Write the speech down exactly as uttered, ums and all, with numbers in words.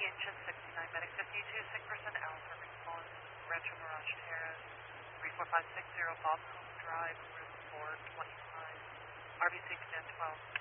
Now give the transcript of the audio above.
Incheon sixty-nine, Medic fifty-two, sick person, Alpha, response, Rancho Mirage Terrace, three four five six zero, Bob Cove Drive, room four twenty-five, R B C command twelve.